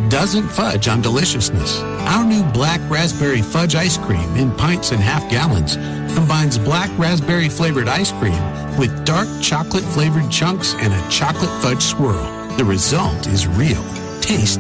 doesn't fudge on deliciousness. Our new black raspberry fudge ice cream in pints and half gallons combines black raspberry flavored ice cream with dark chocolate flavored chunks and a chocolate fudge swirl. The result is real taste